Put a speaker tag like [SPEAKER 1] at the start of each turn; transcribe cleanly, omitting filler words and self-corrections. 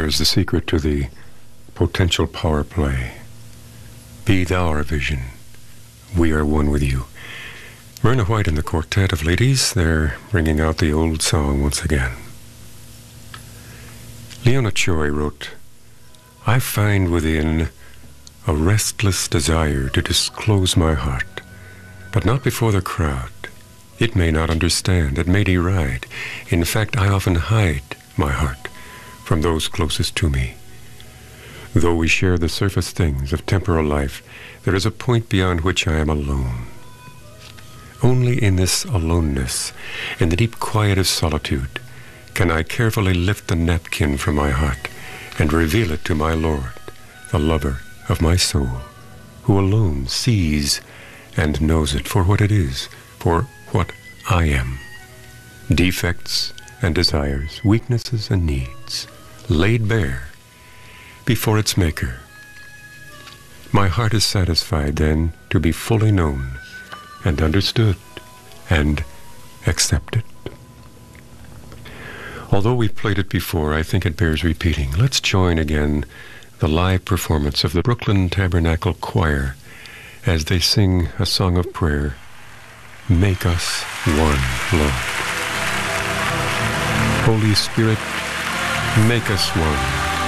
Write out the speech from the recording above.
[SPEAKER 1] There's the secret to the potential power play. Be thou our vision. We are one with you. Myrna White and the Quartet of Ladies, they're bringing out the old song once again. Leona Choi wrote, I find within a restless desire to disclose my heart, but not before the crowd. It may not understand, it may deride. In fact, I often hide my heart from those closest to me. Though we share the surface things of temporal life, there is a point beyond which I am alone. Only in this aloneness, in the deep quiet of solitude, can I carefully lift the napkin from my heart and reveal it to my Lord, the lover of my soul, who alone sees and knows it for what it is, for what I am. Defects and desires, weaknesses and needs, laid bare before its maker. My heart is satisfied then to be fully known and understood and accepted. Although we've played it before, I think it bears repeating. Let's join again the live performance of the Brooklyn Tabernacle Choir as they sing a song of prayer, Make Us One, Lord. Holy Spirit, make us one.